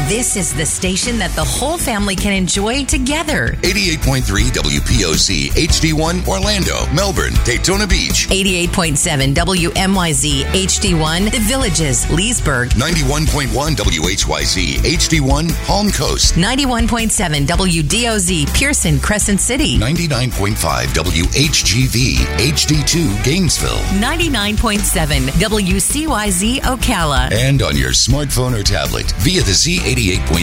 This is the station that the whole family can enjoy together. 88.3 WPOC HD1 Orlando, Melbourne, Daytona Beach. 88.7 WMYZ HD1 The Villages, Leesburg. 91.1 WHYZ HD1 Palm Coast. 91.7 WDOZ Pearson, Crescent City. 99.5 WHGV HD2 Gainesville. 99.7 WCYZ Ocala. And on your smartphone or tablet via the Z88.3